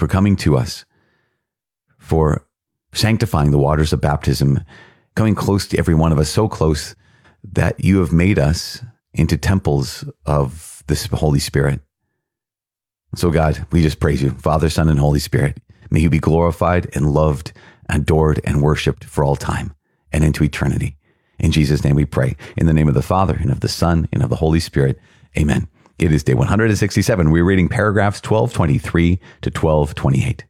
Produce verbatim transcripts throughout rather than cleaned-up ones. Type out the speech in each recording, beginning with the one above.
for coming to us, for sanctifying the waters of baptism, coming close to every one of us, so close that you have made us into temples of this Holy Spirit. So God, we just praise you, Father, Son, and Holy Spirit. May you be glorified and loved, adored, and worshiped for all time and into eternity. In Jesus' name we pray. In the name of the Father, and of the Son, and of the Holy Spirit. Amen. It is day one hundred sixty-seven. We're reading paragraphs twelve twenty-three to twelve twenty-eight.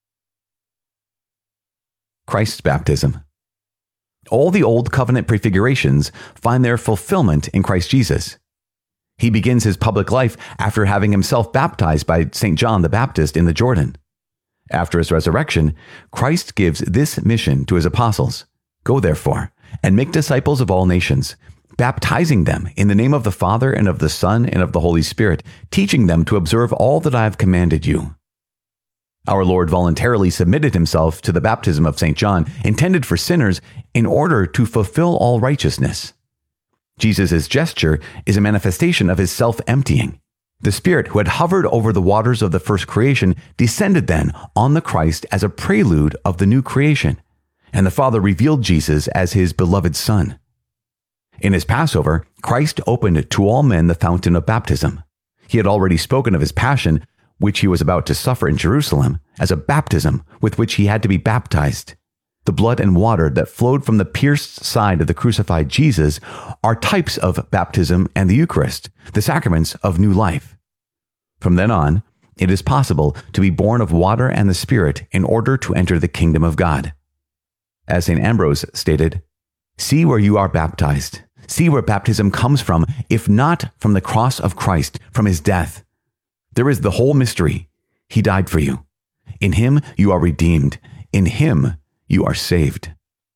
Christ's baptism. All the old covenant prefigurations find their fulfillment in Christ Jesus. He begins his public life after having himself baptized by Saint John the Baptist in the Jordan. After his resurrection, Christ gives this mission to his apostles. Go therefore, and make disciples of all nations, baptizing them in the name of the Father and of the Son and of the Holy Spirit, teaching them to observe all that I have commanded you. Our Lord voluntarily submitted himself to the baptism of Saint John, intended for sinners, in order to fulfill all righteousness. Jesus' gesture is a manifestation of his self-emptying. The Spirit who had hovered over the waters of the first creation descended then on the Christ as a prelude of the new creation, and the Father revealed Jesus as his beloved Son. In his Passover, Christ opened to all men the fountain of baptism. He had already spoken of his passion, which he was about to suffer in Jerusalem, as a baptism with which he had to be baptized. The blood and water that flowed from the pierced side of the crucified Jesus are types of baptism and the Eucharist, the sacraments of new life. From then on, it is possible to be born of water and the Spirit in order to enter the kingdom of God. As Saint Ambrose stated, "See where you are baptized. See where baptism comes from, if not from the cross of Christ, from his death. There is the whole mystery. He died for you. In him you are redeemed. In him you are saved."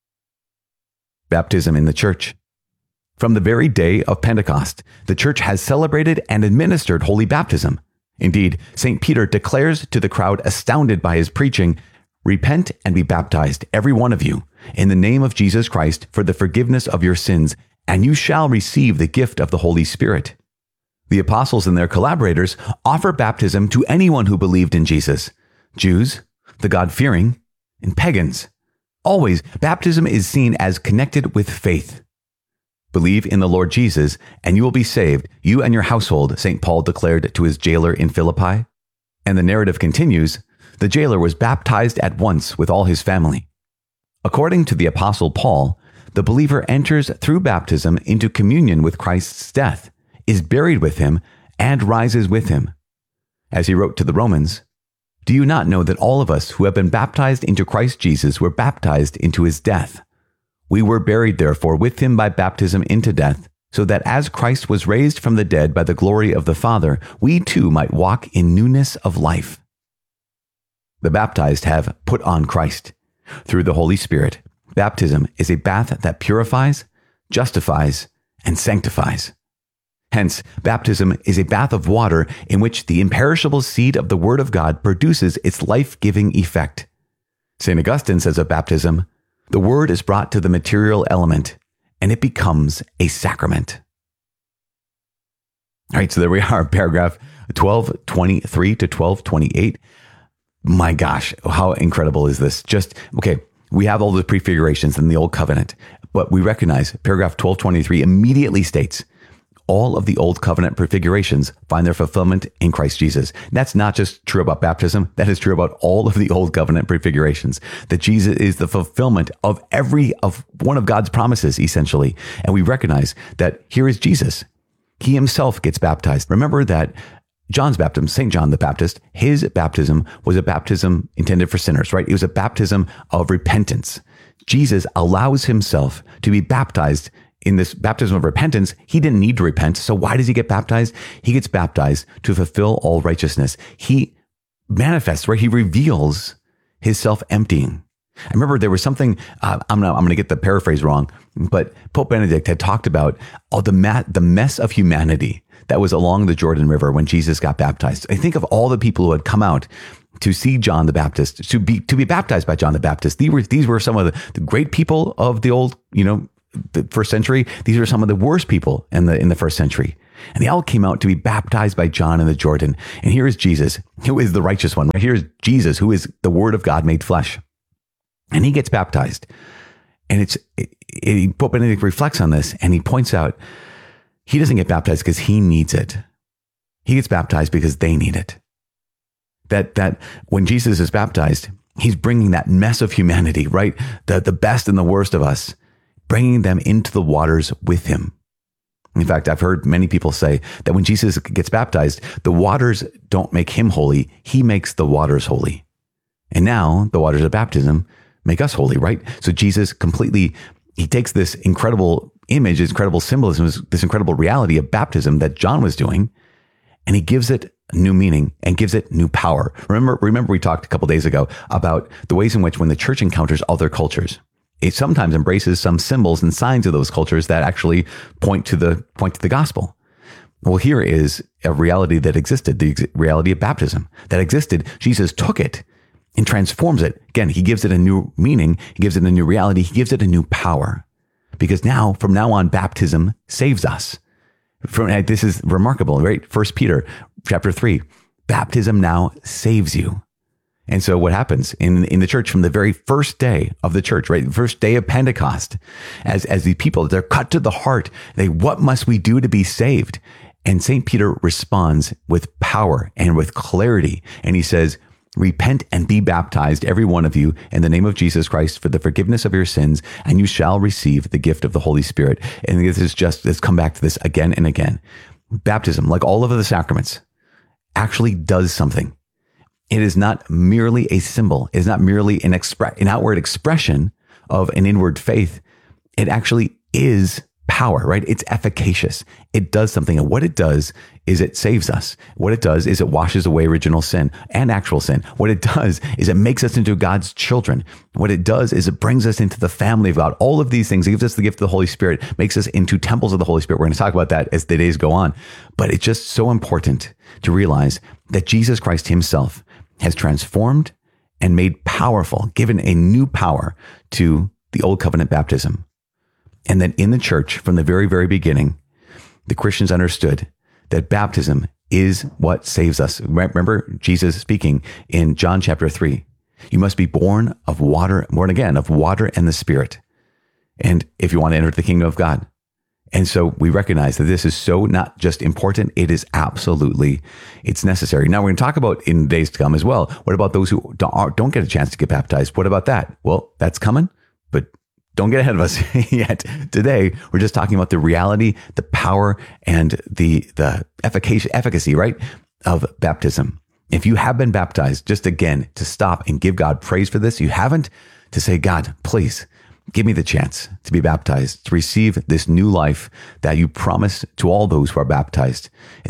Baptism in the Church. From the very day of Pentecost, the Church has celebrated and administered holy baptism. Indeed, Saint Peter declares to the crowd astounded by his preaching, "Repent and be baptized, every one of you, in the name of Jesus Christ for the forgiveness of your sins, and you shall receive the gift of the Holy Spirit." The apostles and their collaborators offer baptism to anyone who believed in Jesus, Jews, the God-fearing, and pagans. Always, baptism is seen as connected with faith. "Believe in the Lord Jesus, and you will be saved, you and your household," Saint Paul declared to his jailer in Philippi. And the narrative continues, the jailer was baptized at once with all his family. According to the Apostle Paul, the believer enters through baptism into communion with Christ's death, is buried with him, and rises with him. As he wrote to the Romans, "Do you not know that all of us who have been baptized into Christ Jesus were baptized into his death? We were buried, therefore, with him by baptism into death, so that as Christ was raised from the dead by the glory of the Father, we too might walk in newness of life." The baptized have put on Christ. Through the Holy Spirit, baptism is a bath that purifies, justifies, and sanctifies. Hence, baptism is a bath of water in which the imperishable seed of the Word of God produces its life-giving effect. Saint Augustine says of baptism, "The Word is brought to the material element, and it becomes a sacrament." All right, so there we are, paragraph twelve twenty-three to twelve twenty-eight. My gosh, how incredible is this? Just, okay, we have all the prefigurations in the Old Covenant, but we recognize paragraph twelve twenty-three immediately states, all of the Old Covenant prefigurations find their fulfillment in Christ Jesus. That's not just true about baptism. That is true about all of the Old Covenant prefigurations, that Jesus is the fulfillment of every of one of God's promises, essentially. And we recognize that here is Jesus. He himself gets baptized. Remember that John's baptism, Saint John the Baptist, his baptism was a baptism intended for sinners, right? It was a baptism of repentance. Jesus allows himself to be baptized in this baptism of repentance. He didn't need to repent. So why does he get baptized? He gets baptized to fulfill all righteousness. He manifests, right? He reveals his self-emptying. I remember there was something, uh, I'm gonna, I'm gonna get the paraphrase wrong, but Pope Benedict had talked about oh, the, ma- the mess of humanity that was along the Jordan River when Jesus got baptized. I think of all the people who had come out to see John the Baptist, to be to be baptized by John the Baptist. These were, these were some of the, the great people of the old, you know, the first century. These are some of the worst people in the in the first century. And they all came out to be baptized by John in the Jordan. And here is Jesus, who is the righteous one. Here is Jesus, who is the Word of God made flesh. And he gets baptized. And it's, it, it, Pope Benedict reflects on this, and he points out, he doesn't get baptized because he needs it. He gets baptized because they need it. That, that when Jesus is baptized, he's bringing that mess of humanity, right? The, the best and the worst of us, bringing them into the waters with him. In fact, I've heard many people say that when Jesus gets baptized, the waters don't make him holy. He makes the waters holy. And now the waters of baptism make us holy, right? So Jesus completely, he takes this incredible image, this incredible symbolism, this incredible reality of baptism that John was doing, and he gives it new meaning and gives it new power. Remember, remember we talked a couple days ago about the ways in which when the church encounters other cultures, it sometimes embraces some symbols and signs of those cultures that actually point to the point to the gospel. Well, here is a reality that existed, the ex- reality of baptism that existed. Jesus took it and transforms it. Again, he gives it a new meaning. He gives it a new reality. He gives it a new power, because now, from now on, baptism saves us. From, this is remarkable, right? First Peter chapter three, baptism now saves you. And so what happens in, in the church from the very first day of the church, right? The first day of Pentecost, as, as the people, they're cut to the heart. They, what must we do to be saved? And Saint Peter responds with power and with clarity. And he says, repent and be baptized, every one of you, in the name of Jesus Christ for the forgiveness of your sins, and you shall receive the gift of the Holy Spirit. And this is just, let's come back to this again and again. Baptism, like all of the sacraments, actually does something. It is not merely a symbol. It is not merely an expre- an outward expression of an inward faith. It actually is power, right? It's efficacious. It does something. And what it does is it saves us. What it does is it washes away original sin and actual sin. What it does is it makes us into God's children. What it does is it brings us into the family of God. All of these things, it gives us the gift of the Holy Spirit, makes us into temples of the Holy Spirit. We're going to talk about that as the days go on. But it's just so important to realize that Jesus Christ himself has transformed and made powerful, given a new power to the old covenant baptism. And that in the church, from the very, very beginning, the Christians understood that baptism is what saves us. Remember Jesus speaking in John chapter three, you must be born of water, born again of water and the Spirit. And if you want to enter the kingdom of God. And so we recognize that this is so not just important, it is absolutely, it's necessary. Now we're going to talk about in days to come as well. What about those who don't, don't get a chance to get baptized? What about that? Well, that's coming, but don't get ahead of us yet. Today, we're just talking about the reality, the power, and the, the efficacy, efficacy, right, of baptism. If you have been baptized, just again, to stop and give God praise for this. You haven't, to say, God, please, give me the chance to be baptized, to receive this new life that you promised to all those who are baptized.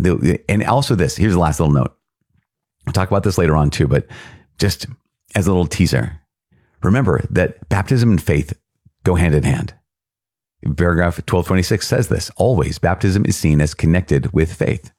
And also this, here's the last little note. I'll talk about this later on too, but just as a little teaser, remember that baptism and faith go hand in hand. Paragraph twelve twenty-six says this, always baptism is seen as connected with faith.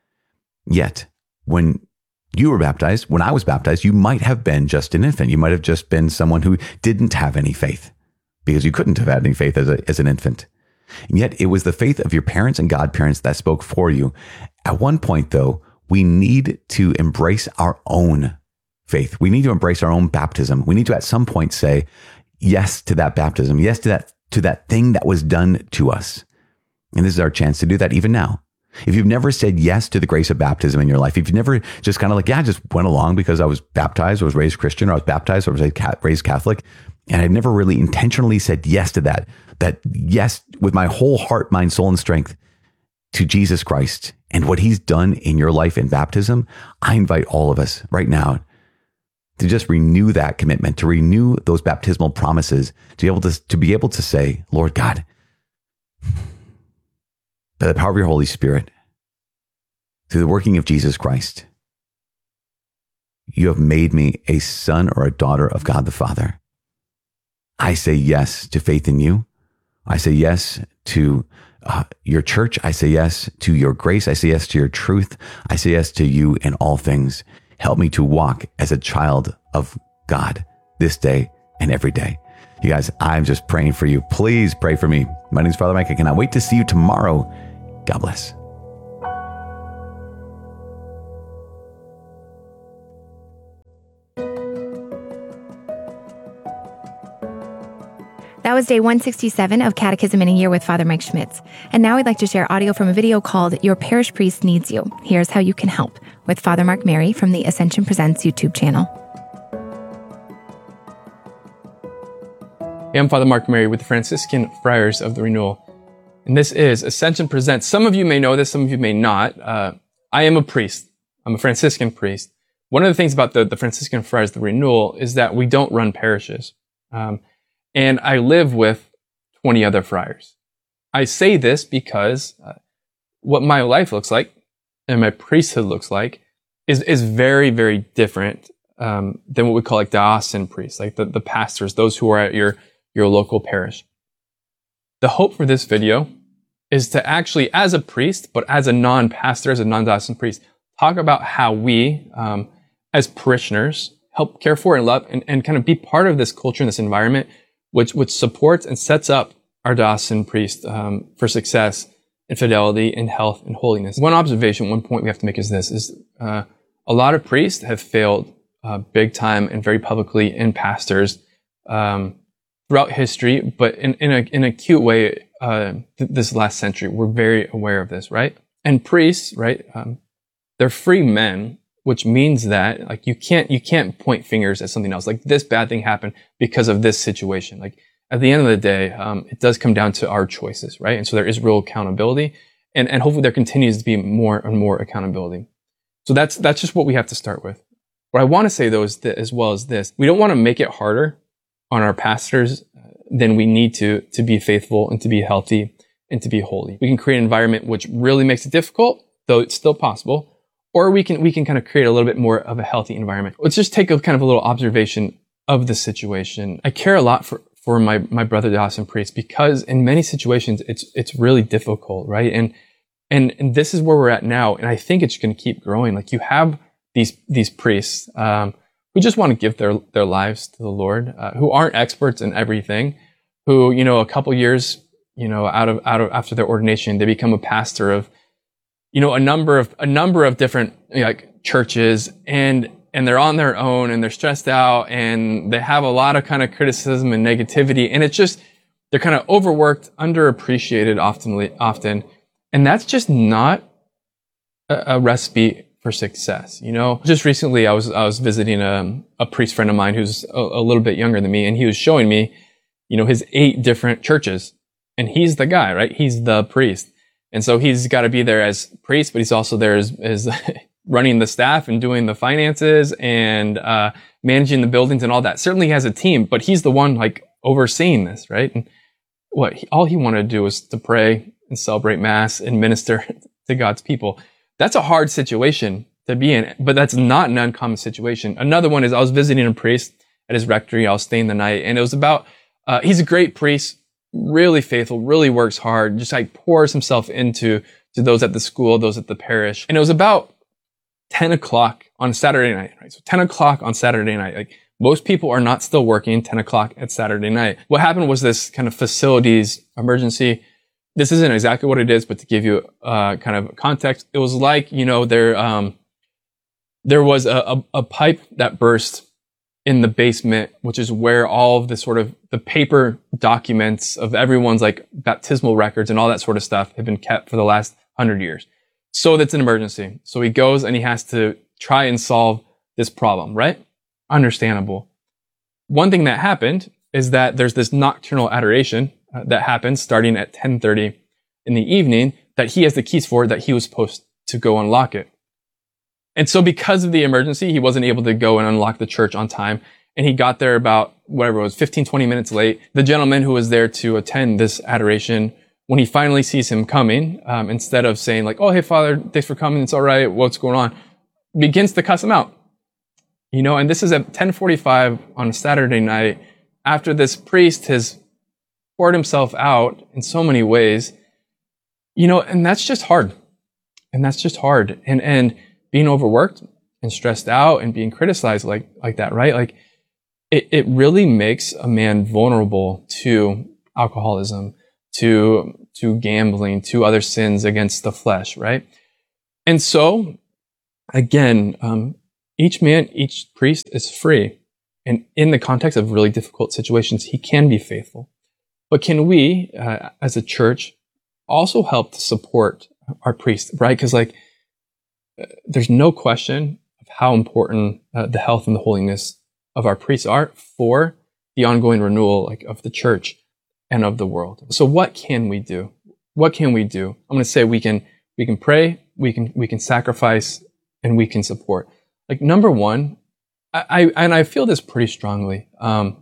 Yet, when you were baptized, when I was baptized, you might have been just an infant. You might have just been someone who didn't have any faith, because you couldn't have had any faith as, a, as an infant. And yet it was the faith of your parents and godparents that spoke for you. At one point, though, we need to embrace our own faith. We need to embrace our own baptism. We need to at some point say yes to that baptism, yes to that, to that thing that was done to us. And this is our chance to do that even now. If you've never said yes to the grace of baptism in your life, if you've never just kind of like, yeah, I just went along because I was baptized, or was raised Christian, or I was baptized, or was raised Catholic, and I never really intentionally said yes to that, that yes, with my whole heart, mind, soul, and strength to Jesus Christ and what he's done in your life in baptism, I invite all of us right now to just renew that commitment, to renew those baptismal promises, to be able to, to be able to say, Lord God, by the power of your Holy Spirit, through the working of Jesus Christ, you have made me a son or a daughter of God the Father. I say yes to faith in you. I say yes to uh, your church. I say yes to your grace. I say yes to your truth. I say yes to you in all things. Help me to walk as a child of God this day and every day. You guys, I'm just praying for you. Please pray for me. My name is Father Mike. I cannot wait to see you tomorrow. God bless. That was day one sixty-seven of Catechism in a Year with Father Mike Schmitz. And now I'd like to share audio from a video called Your Parish Priest Needs You. Here's how you can help with Father Mark Mary from the Ascension Presents YouTube channel. Hey, I'm Father Mark Mary with the Franciscan Friars of the Renewal. And this is Ascension Presents. Some of you may know this, some of you may not. Uh, I am a priest. I'm a Franciscan priest. One of the things about the, the Franciscan Friars of the Renewal is that we don't run parishes. Um, And I live with twenty other friars. I say this because uh, what my life looks like and my priesthood looks like is, is very, very different um, than what we call like diocesan priests, like the, the pastors, those who are at your, your local parish. The hope for this video is to actually, as a priest, but as a non-pastor, as a non-diocesan priest, talk about how we, um, as parishioners, help care for and love and, and kind of be part of this culture and this environment which which supports and sets up our diocesan priest um, for success and fidelity and health and holiness. One observation, one point we have to make is this, is uh, a lot of priests have failed uh, big time and very publicly in pastors um, throughout history, but in, in, a, in an acute way uh, th- this last century. We're very aware of this, right? And priests, right, um, they're free men, which means that like you can't you can't point fingers at something else. Like this bad thing happened because of this situation. Like at the end of the day, um, it does come down to our choices, right? And so there is real accountability, and and hopefully there continues to be more and more accountability. So that's that's just what we have to start with. What I want to say though is that, as well as this, we don't want to make it harder on our pastors than we need to to be faithful and to be healthy and to be holy. We can create an environment which really makes it difficult, though it's still possible. Or we can we can kind of create a little bit more of a healthy environment. Let's just take a kind of a little observation of the situation. I care a lot for, for my, my brother diocesan priest because in many situations it's it's really difficult, right? And and and this is where we're at now, and I think it's going to keep growing. Like you have these these priests um, who just want to give their their lives to the Lord, uh, who aren't experts in everything, who you know a couple years you know out of out of after their ordination they become a pastor of you know, a number of, a number of different, you know, like churches and, and they're on their own and they're stressed out and they have a lot of kind of criticism and negativity. And it's just, they're kind of overworked, underappreciated often, often. And that's just not a, a recipe for success. You know, just recently I was, I was visiting a, a priest friend of mine who's a, a little bit younger than me. And he was showing me, you know, his eight different churches and he's the guy, right? He's the priest. And so he's got to be there as priest, but he's also there as, as running the staff and doing the finances and uh, managing the buildings and all that. Certainly he has a team, but he's the one like overseeing this, right? And what he, all he wanted to do was to pray and celebrate Mass and minister to God's people. That's a hard situation to be in, but that's not an uncommon situation. Another one is I was visiting a priest at his rectory. I was staying the night, and it was about uh, he's a great priest. Really faithful, really works hard, just like pours himself into to those at the school, those at the parish. And it was about ten o'clock on Saturday night, right? So ten o'clock on Saturday night. Like most people are not still working ten o'clock at Saturday night. What happened was this kind of facilities emergency. This isn't exactly what it is, but to give you uh kind of context, it was like, you know, there um there was a, a, a pipe that burst in the basement, which is where all of the sort of the paper documents of everyone's like baptismal records and all that sort of stuff have been kept for the last hundred years. So that's an emergency. So he goes and he has to try and solve this problem, right? Understandable. One thing that happened is that there's this nocturnal adoration uh, that happens starting at ten thirty in the evening that he has the keys for, that he was supposed to go unlock it. And so because of the emergency, he wasn't able to go and unlock the church on time. And he got there about, whatever it was, fifteen, twenty minutes late. The gentleman who was there to attend this adoration, when he finally sees him coming, um, instead of saying like, oh, hey, Father, thanks for coming. It's all right. What's going on? Begins to cuss him out. You know, and this is at ten forty-five on a Saturday night after this priest has poured himself out in so many ways, you know, and that's just hard. And that's just hard. And, and, being overworked and stressed out and being criticized like, like that, right? Like it, it really makes a man vulnerable to alcoholism, to, to gambling, to other sins against the flesh, right? And so again, um, each man, each priest is free. And in the context of really difficult situations, he can be faithful. But can we, uh, as a church, also help to support our priests, right? Because like, there's no question of how important uh, the health and the holiness of our priests are for the ongoing renewal like of the church and of the world. So what can we do? What can we do? I'm going to say we can we can pray, we can we can sacrifice, and we can support. Like number one, I, I and I feel this pretty strongly. Um,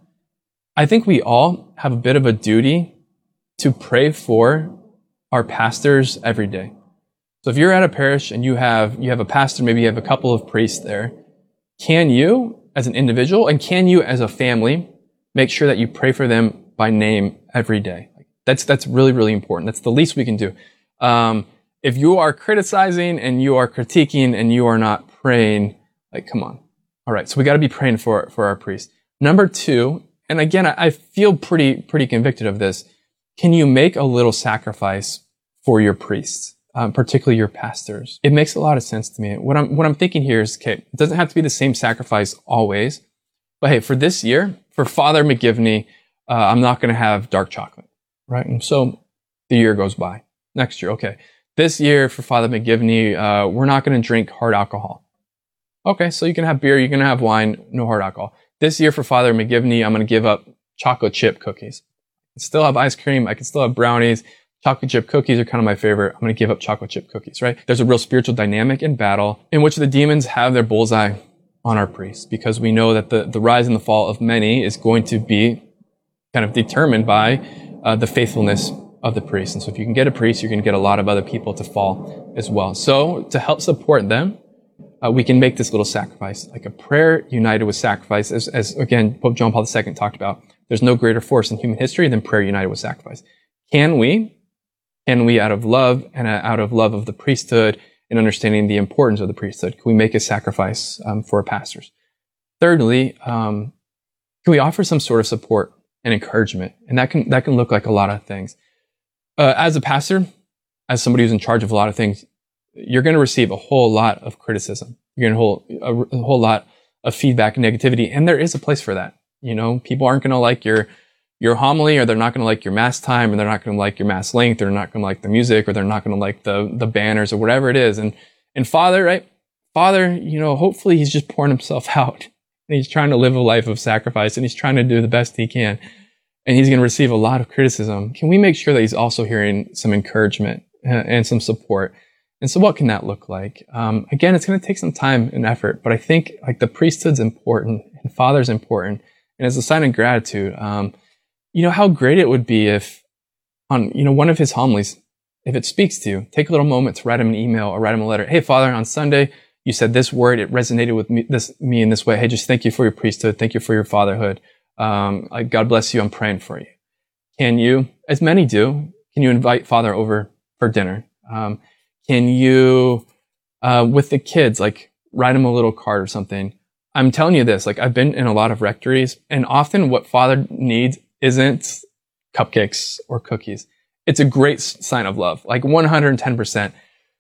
I think we all have a bit of a duty to pray for our pastors every day. So if you're at a parish and you have you have a pastor, maybe you have a couple of priests there, can you, as an individual, and can you, as a family, make sure that you pray for them by name every day? That's that's really, really important. That's the least we can do. Um, if you are criticizing and you are critiquing and you are not praying, like, come on. All right, so we got to be praying for for our priests. Number two, and again, I, I feel pretty pretty convicted of this. Can you make a little sacrifice for your priests? Um, particularly your pastors. It makes a lot of sense to me. What I'm what I'm thinking here is, okay, it doesn't have to be the same sacrifice always, but hey, for this year, for Father McGivney, uh, I'm not going to have dark chocolate, right? And so the year goes by. Next year, okay, this year for Father McGivney, uh, we're not going to drink hard alcohol. Okay, so you can have beer, you can have wine, no hard alcohol. This year for Father McGivney, I'm going to give up chocolate chip cookies. I can still have ice cream, I can still have brownies. Chocolate chip cookies are kind of my favorite. I'm going to give up chocolate chip cookies, right? There's a real spiritual dynamic in battle in which the demons have their bullseye on our priests, because we know that the, the rise and the fall of many is going to be kind of determined by uh, the faithfulness of the priest. And so if you can get a priest, you're going to get a lot of other people to fall as well. So to help support them, uh, we can make this little sacrifice, like a prayer united with sacrifice. As, as again, Pope John Paul the Second talked about, there's no greater force in human history than prayer united with sacrifice. Can we? Can we, out of love and out of love of the priesthood and understanding the importance of the priesthood, can we make a sacrifice um, for our pastors? Thirdly, um, can we offer some sort of support and encouragement? And that can that can look like a lot of things. Uh, as a pastor, as somebody who's in charge of a lot of things, you're going to receive a whole lot of criticism. You're going to hold a, a whole lot of feedback and negativity, and there is a place for that. You know, people aren't going to like your your homily, or they're not going to like your mass time, or they're not going to like your mass length, or they're not going to like the music, or they're not going to like the the banners, or whatever it is. And and Father, right? Father, you know, hopefully he's just pouring himself out, and he's trying to live a life of sacrifice, and he's trying to do the best he can, and he's going to receive a lot of criticism. Can we make sure that he's also hearing some encouragement and, and some support? And so what can that look like? Um, again, it's going to take some time and effort, but I think like the priesthood's important and Father's important. And as a sign of gratitude, um, you know, how great it would be if on, you know, one of his homilies, if it speaks to you, take a little moment to write him an email or write him a letter. Hey, Father, on Sunday, you said this word, it resonated with me, this, me in this way. Hey, just thank you for your priesthood. Thank you for your fatherhood. Um, God bless you. I'm praying for you. Can you, as many do, can you invite Father over for dinner? Um, can you, uh, with the kids, like write him a little card or something? I'm telling you this, like I've been in a lot of rectories, and often what Father needs isn't cupcakes or cookies. It's a great sign of love, like one hundred ten percent.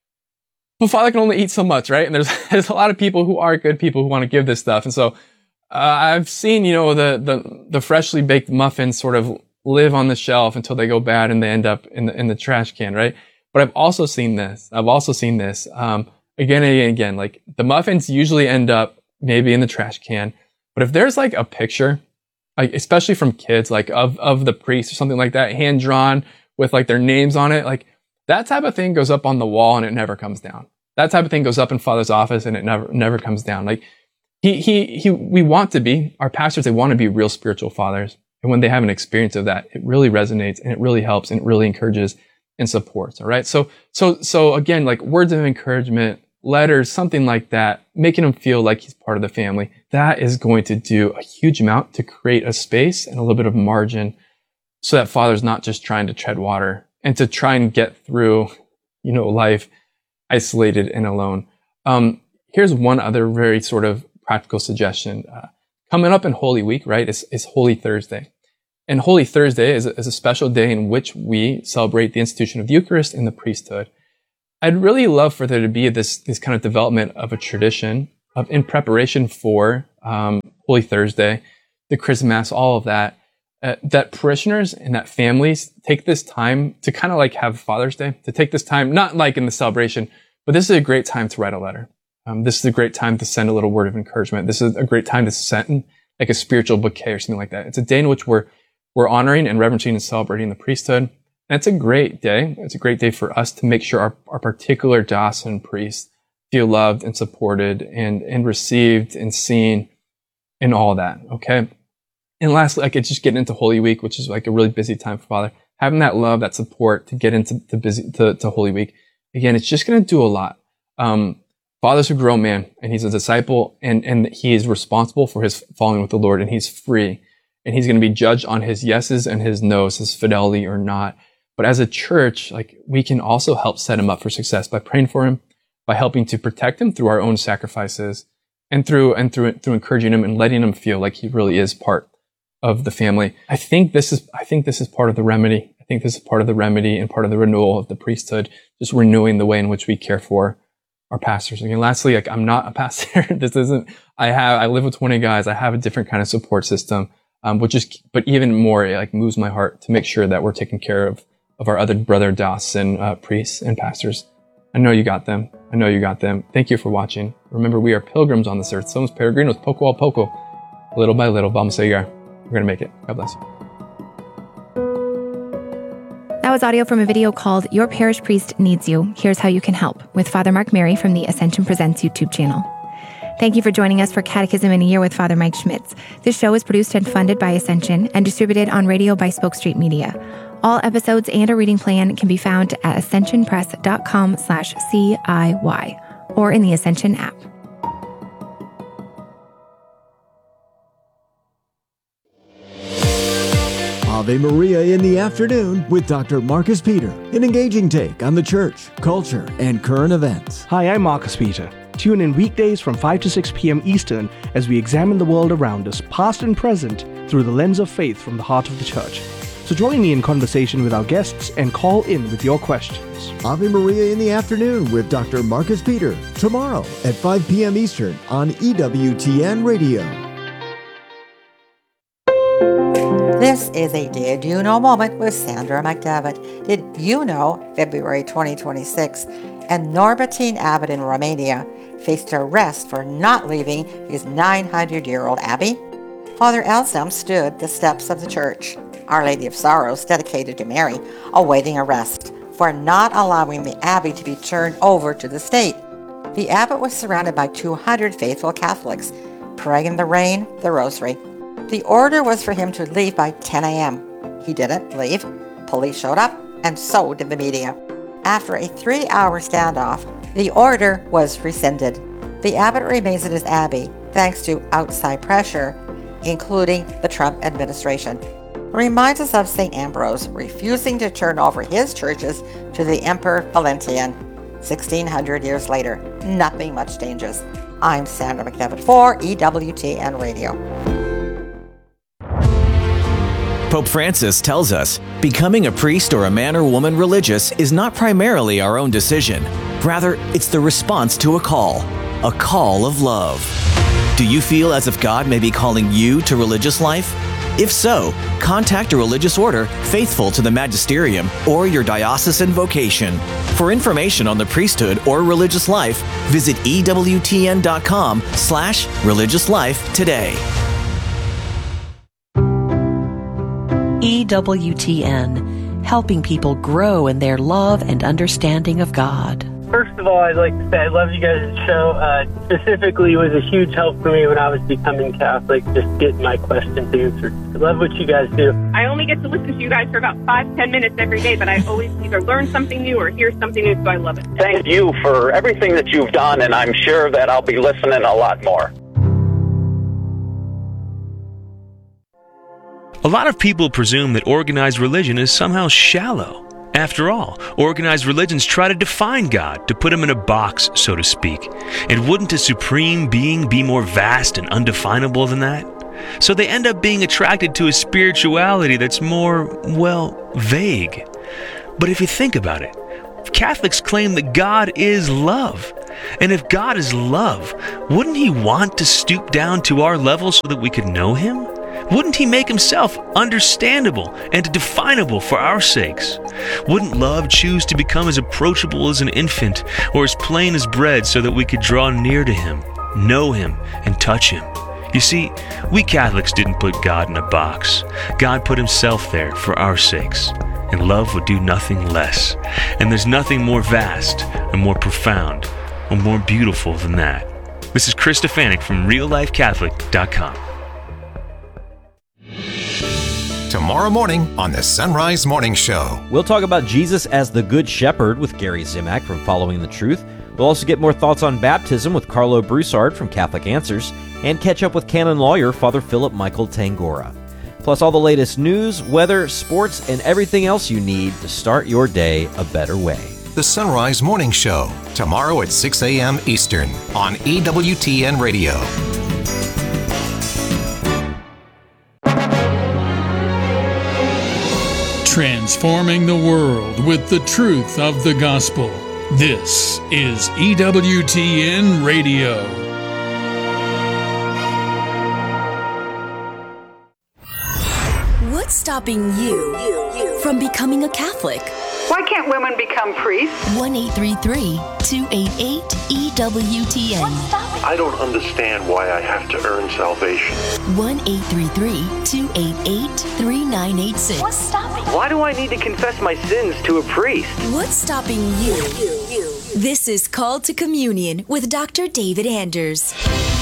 But Father can only eat so much, right? And there's there's a lot of people who are good people who want to give this stuff. And so uh, I've seen, you know, the, the the freshly baked muffins sort of live on the shelf until they go bad and they end up in the in the trash can, right? But I've also seen this. I've also seen this um, again and again and again. Like the muffins usually end up maybe in the trash can. But if there's like a picture, like especially from kids, like of, of the priest or something like that, hand drawn with like their names on it, like that type of thing goes up on the wall and it never comes down. That type of thing goes up in Father's office and it never, never comes down. Like he, he, he, we want to be, our pastors, they want to be real spiritual fathers. And when they have an experience of that, it really resonates and it really helps and it really encourages and supports. All right. So, so, so again, like words of encouragement, letters, something like that, making him feel like he's part of the family. That is going to do a huge amount to create a space and a little bit of margin so that Father's not just trying to tread water and to try and get through, you know, life isolated and alone. Um, here's one other very sort of practical suggestion. Uh, coming up in Holy Week, right, is, is Holy Thursday. And Holy Thursday is a, is a special day in which we celebrate the institution of the Eucharist and the priesthood. I'd really love for there to be this, this kind of development of a tradition of in preparation for um, Holy Thursday, the Chrism Mass, all of that, uh, that parishioners and that families take this time to kind of like have Father's Day, to take this time, not like in the celebration, but this is a great time to write a letter. Um, this is a great time to send a little word of encouragement. This is a great time to send like a spiritual bouquet or something like that. It's a day in which we're we're honoring and reverencing and celebrating the priesthood. And it's a great day. It's a great day for us to make sure our, our particular diocesan priests feel loved and supported and, and received and seen and all that. Okay. And lastly, like it's just getting into Holy Week, which is like a really busy time for Father. Having that love, that support to get into to busy to, to Holy Week. Again, it's just going to do a lot. Um, Father's a grown man and he's a disciple and, and he is responsible for his following with the Lord and he's free and he's going to be judged on his yeses and his nos, his fidelity or not. But as a church, like we can also help set him up for success by praying for him, by helping to protect him through our own sacrifices and through, and through, through encouraging him and letting him feel like he really is part of the family. I think this is, I think this is part of the remedy. I think this is part of the remedy and part of the renewal of the priesthood, just renewing the way in which we care for our pastors. And lastly, like I'm not a pastor. This isn't, I have, I live with twenty guys. I have a different kind of support system, um, which is, but even more, it like moves my heart to make sure that we're taking care of, of our other brother diocesan uh, priests and pastors. I know you got them. I know you got them. Thank you for watching. Remember, we are pilgrims on this earth. Somos peregrinos, poco a poco. Little by little, vamos a llegar. We're going to make it. God bless you. That was audio from a video called Your Parish Priest Needs You. Here's how you can help with Father Mark Mary from the Ascension Presents YouTube channel. Thank you for joining us for Catechism in a Year with Father Mike Schmitz. This show is produced and funded by Ascension and distributed on radio by Spoke Street Media. All episodes and a reading plan can be found at ascensionpress.com slash CIY or in the Ascension app. Ave Maria in the afternoon with Doctor Marcus Peter, an engaging take on the church, culture, and current events. Hi, I'm Marcus Peter. Tune in weekdays from five to six p.m. Eastern as we examine the world around us, past and present, through the lens of faith from the heart of the church. So join me in conversation with our guests and call in with your questions. Ave Maria in the afternoon with Doctor Marcus Peter, tomorrow at five p.m. Eastern on E W T N Radio. This is a Did You Know moment with Sandra McDevitt. Did you know February twenty twenty-six and Norbertine Abbot in Romania faced arrest for not leaving his nine hundred year old abbey? Father Elsam stood the steps of the church, Our Lady of Sorrows dedicated to Mary, awaiting arrest for not allowing the abbey to be turned over to the state. The abbot was surrounded by two hundred faithful Catholics, praying in the rain, the rosary. The order was for him to leave by ten a.m. He didn't leave. Police showed up, and so did the media. After a three-hour standoff, the order was rescinded. The abbot remains in his abbey thanks to outside pressure, including the Trump administration. Reminds us of Saint Ambrose refusing to turn over his churches to the Emperor Valentinian. sixteen hundred years later, nothing much changes. I'm Sandra McDevitt for E W T N Radio. Pope Francis tells us, becoming a priest or a man or woman religious is not primarily our own decision. Rather, it's the response to a call, a call of love. Do you feel as if God may be calling you to religious life? If so, contact a religious order faithful to the magisterium or your diocesan vocation. For information on the priesthood or religious life, visit E W T N dot com slash religious life today. E W T N, helping people grow in their love and understanding of God. First of all, I'd like to say I love you guys' show. Uh, specifically, it was a huge help for me when I was becoming Catholic, just getting my questions answered. I love what you guys do. I only get to listen to you guys for about five, ten minutes every day, but I always either learn something new or hear something new, so I love it. Thank you for everything that you've done, and I'm sure that I'll be listening a lot more. A lot of people presume that organized religion is somehow shallow. After all, organized religions try to define God, to put him in a box, so to speak. And wouldn't a supreme being be more vast and undefinable than that? So they end up being attracted to a spirituality that's more, well, vague. But if you think about it, Catholics claim that God is love. And if God is love, wouldn't he want to stoop down to our level so that we could know him? Wouldn't he make himself understandable and definable for our sakes? Wouldn't love choose to become as approachable as an infant or as plain as bread so that we could draw near to him, know him, and touch him? You see, we Catholics didn't put God in a box. God put himself there for our sakes, and love would do nothing less. And there's nothing more vast or more profound or more beautiful than that. This is Chris Stefanik from real life catholic dot com. Tomorrow morning on the Sunrise Morning Show. We'll talk about Jesus as the Good Shepherd with Gary Zimak from Following the Truth. We'll also get more thoughts on baptism with Carlo Broussard from Catholic Answers, and catch up with canon lawyer Father Philip Michael Tangora. Plus all the latest news, weather, sports, and everything else you need to start your day a better way. The Sunrise Morning Show, tomorrow at six a.m. Eastern on E W T N Radio. Transforming the world with the truth of the gospel. This is E W T N Radio. What's stopping you from becoming a Catholic? Why can't women become priests? one eight three three, two eight eight, E W T N. I don't understand why I have to earn salvation. one eight three three, two eight eight, three nine eight six. What's stopping? Why do I need to confess my sins to a priest? What's stopping you? This is Called to Communion with Doctor David Anders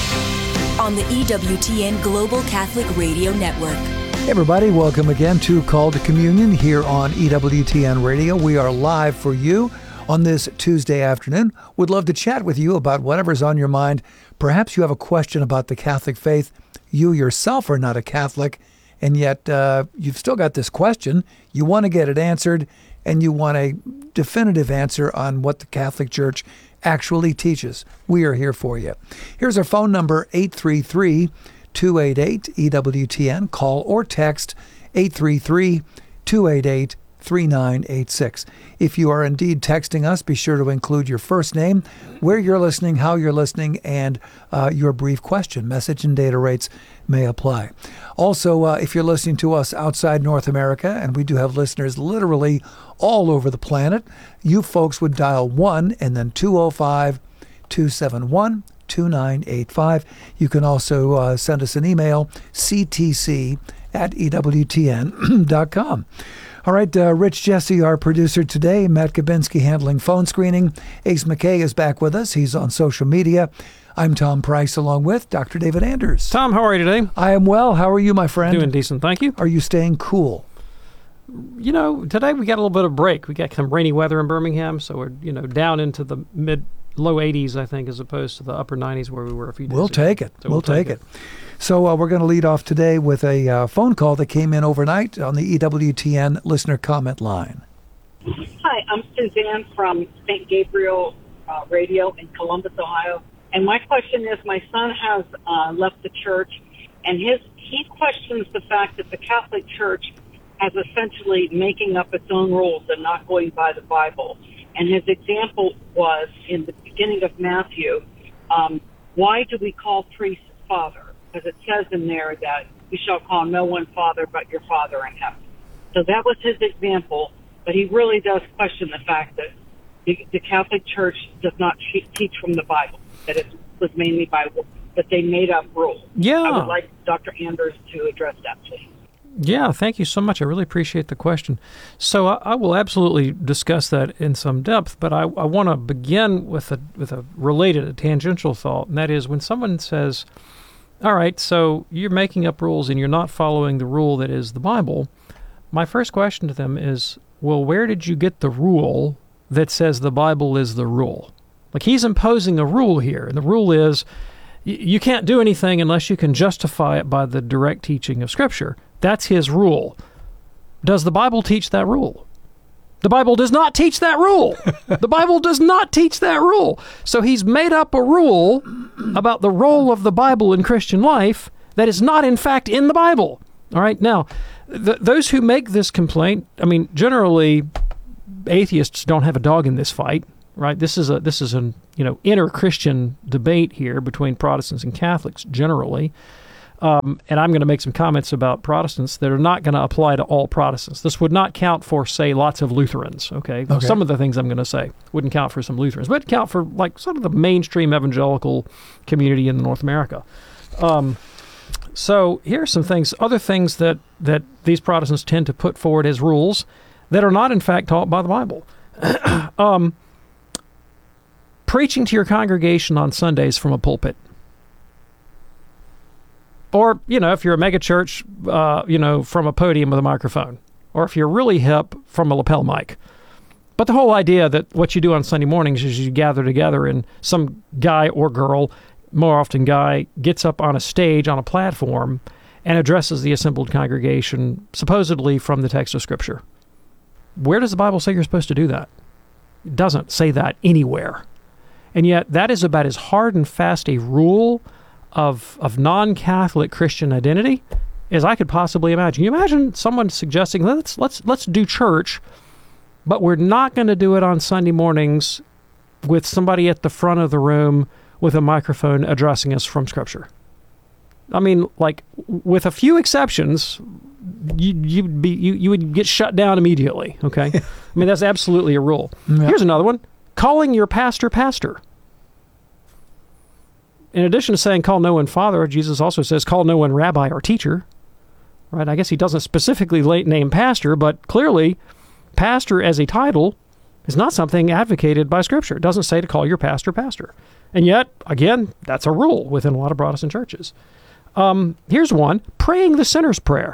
on the E W T N Global Catholic Radio Network. Hey everybody, welcome again to Call to Communion here on E W T N Radio. We are live for you on this Tuesday afternoon. Would love to chat with you about whatever's on your mind. Perhaps you have a question about the Catholic faith. You yourself are not a Catholic, and yet uh, you've still got this question. You want to get it answered, and you want a definitive answer on what the Catholic Church actually teaches. We are here for you. Here's our phone number, eight three three, two eight eight, E W T N. Call or text eight three three, two eight eight, three nine eight six. If you are indeed texting us, be sure to include your first name, where you're listening, how you're listening, and uh, your brief question. Message and data rates may apply. Also, uh, if you're listening to us outside North America, and we do have listeners literally all over the planet, you folks would dial one and then two oh five, two seven one, two nine eight five. You can also uh, send us an email, c t c at e w t n dot com. All right, uh, Rich Jesse, our producer today, Matt Kabinski handling phone screening. Ace McKay is back with us. He's on social media. I'm Tom Price, along with Doctor David Anders. Tom, how are you today? I am well. How are you, my friend? Doing decent, thank you. Are you staying cool? You know, today we got a little bit of break. We got some rainy weather in Birmingham, so we're, you know, down into the mid, low eighties, I think, as opposed to the upper nineties where we were a few days we'll ago. Take it. So we'll, we'll take, take it. it. So uh, we're going to lead off today with a uh, phone call that came in overnight on the E W T N listener comment line. Hi, I'm Suzanne from Saint Gabriel uh, Radio in Columbus, Ohio. And my question is, my son has uh, left the church, and his he questions the fact that the Catholic Church has essentially making up its own rules and not going by the Bible. And his example was in the beginning of Matthew, um, why do we call priests father? Because it says in there that we shall call no one father but your Father in heaven. So that was his example, but he really does question the fact that the, the Catholic Church does not teach from the Bible, that it was mainly by, that they made up rules. Yeah. I would like Doctor Anders to address that, please. Yeah, thank you so much. I really appreciate the question. So I, I will absolutely discuss that in some depth, but I, I want to begin with a with a related, a tangential thought, and that is when someone says, all right, so you're making up rules and you're not following the rule that is the Bible, my first question to them is, well, where did you get the rule that says the Bible is the rule? Like, he's imposing a rule here, and the rule is y- you can't do anything unless you can justify it by the direct teaching of Scripture. That's his rule. Does the Bible teach that rule? The Bible does not teach that rule. The Bible does not teach that rule. So he's made up a rule about the role of the Bible in Christian life that is not, in fact, in the Bible. All right? Now, th- those who make this complaint, I mean, generally, atheists don't have a dog in this fight, right? This is a this is an, you know, inter-Christian debate here between Protestants and Catholics generally. Um, and I'm going to make some comments about Protestants that are not going to apply to all Protestants. This would not count for, say, lots of Lutherans, okay? Okay. Some of the things I'm going to say wouldn't count for some Lutherans, but it'd count for, like, sort of the mainstream evangelical community in North America. Um, so here are some things, other things that, that these Protestants tend to put forward as rules that are not, in fact, taught by the Bible. um, preaching to your congregation on Sundays from a pulpit. Or, you know, if you're a mega church, uh, you know, from a podium with a microphone. Or if you're really hip, from a lapel mic. But the whole idea that what you do on Sunday mornings is you gather together and some guy or girl, more often guy, gets up on a stage, on a platform, and addresses the assembled congregation, supposedly from the text of Scripture. Where does the Bible say you're supposed to do that? It doesn't say that anywhere. And yet, that is about as hard and fast a rule of of non-Catholic Christian identity as I could possibly imagine. You imagine someone suggesting, let's let's let's do church, but we're not going to do it on Sunday mornings with somebody at the front of the room with a microphone addressing us from Scripture. I mean, like, with a few exceptions, you you'd be you, you would get shut down immediately, okay? I mean, that's absolutely a rule. Yeah. Here's another one. Calling your pastor pastor. In addition to saying call no one father, Jesus also says call no one rabbi or teacher. Right? I guess he doesn't specifically name pastor, but clearly pastor as a title is not something advocated by Scripture. It doesn't say to call your pastor pastor. And yet, again, that's a rule within a lot of Protestant churches. Um, here's one, praying the sinner's prayer.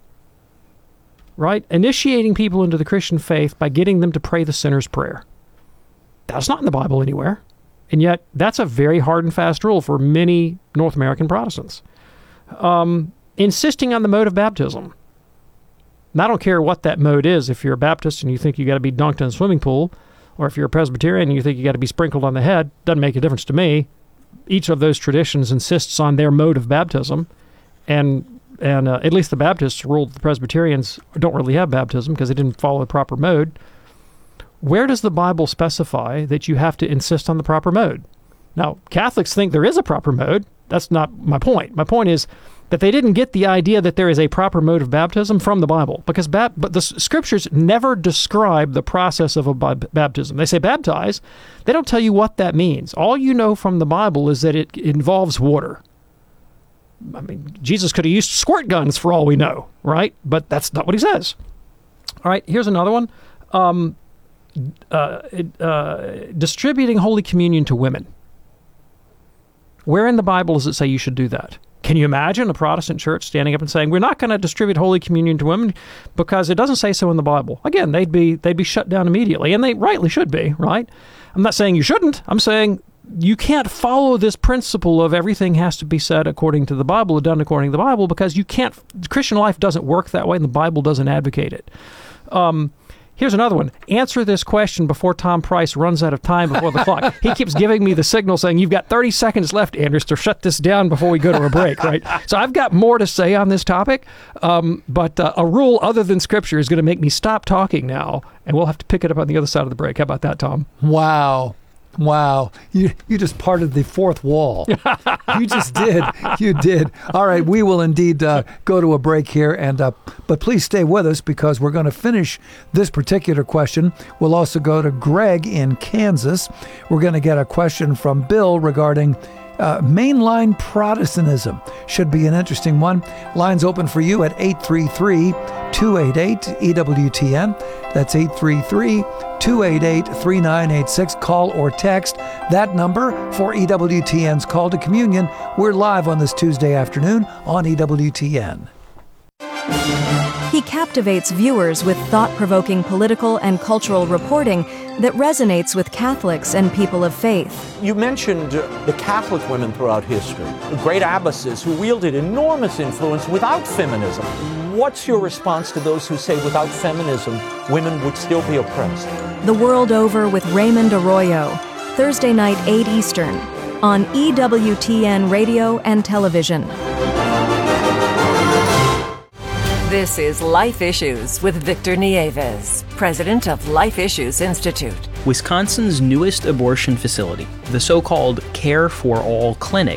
Right? Initiating people into the Christian faith by getting them to pray the sinner's prayer. That's not in the Bible anywhere. And yet, that's a very hard and fast rule for many North American Protestants. Um, insisting on the mode of baptism. And I don't care what that mode is. If you're a Baptist and you think you got to be dunked in a swimming pool, or if you're a Presbyterian and you think you got to be sprinkled on the head, doesn't make a difference to me. Each of those traditions insists on their mode of baptism. And and uh, at least the Baptists ruled the Presbyterians don't really have baptism because they didn't follow the proper mode. Where does the Bible specify that you have to insist on the proper mode? Now, Catholics think there is a proper mode. That's not my point. My point is that they didn't get the idea that there is a proper mode of baptism from the Bible, because ba- but the Scriptures never describe the process of a b- baptism. They say baptize. They don't tell you what that means. All you know from the Bible is that it involves water. I mean, Jesus could have used squirt guns for all we know, right? But that's not what he says. All right, here's another one. Um, Uh, uh, distributing Holy Communion to women. Where in the Bible does it say you should do that? Can you imagine a Protestant church standing up and saying, we're not going to distribute Holy Communion to women because it doesn't say so in the Bible? Again, they'd be they'd be shut down immediately, and they rightly should be, right? I'm not saying you shouldn't. I'm saying you can't follow this principle of everything has to be said according to the Bible or done according to the Bible, because you can't. Christian life doesn't work that way, and the Bible doesn't advocate it. Um, Here's another one. Answer this question before Tom Price runs out of time before the clock. He keeps giving me the signal saying, you've got thirty seconds left, Anders, to shut this down before we go to a break, right? So I've got more to say on this topic, um, but uh, a rule other than Scripture is going to make me stop talking now, and we'll have to pick it up on the other side of the break. How about that, Tom? Wow. Wow. You you just parted the fourth wall. You just did. You did. All right. We will indeed uh, go to a break here. and uh, But please stay with us, because we're going to finish this particular question. We'll also go to Greg in Kansas. We're going to get a question from Bill regarding uh, mainline Protestantism. Should be an interesting one. Lines open for you at eight three three, two eight eight, E W T N. That's eight three three, two eight eight, three nine eight six. Call or text that number for E W T N's Call to Communion. We're live on this Tuesday afternoon on E W T N. He captivates viewers with thought-provoking political and cultural reporting that resonates with Catholics and people of faith. You mentioned uh, the Catholic women throughout history, the great abbesses who wielded enormous influence without feminism. What's your response to those who say without feminism, women would still be oppressed? The World Over with Raymond Arroyo, Thursday night, eight Eastern, on E W T N Radio and Television. This is Life Issues with Victor Nieves, president of Life Issues Institute. Wisconsin's newest abortion facility, the so-called Care for All Clinic,